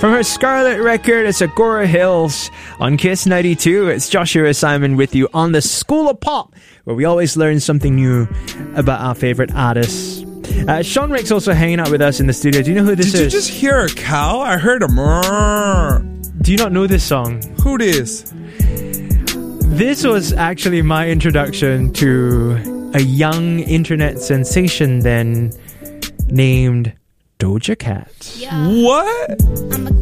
From her Scarlet record, it's Agora Hills on Kiss 92. It's Joshua Simon with you on the School of Pop, where we always learn something new about our favorite artists. Sean Rick's also hanging out with us in the studio. Do you know who this is? Did you just hear a cow? I heard a murr. Do you not know this song? Who this? This was actually my introduction to a young internet sensation then named Doja Cat. What?